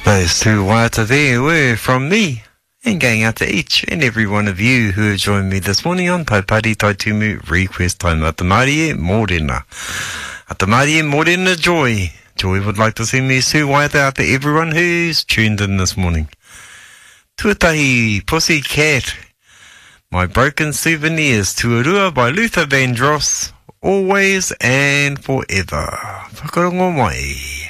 Those two waiata there were from me, and going out to each and every one of you who have joined me this morning on Taipari Taitumu Request Time. Atamari e Morena. Atamari e Morena Joy. Joy would like to send me Sue waiata out to everyone who's tuned in this morning. Tuatahi Pussycat. My Broken Souvenirs. Tuarua by Luther Vandross. Always and forever. Whakarongo mai.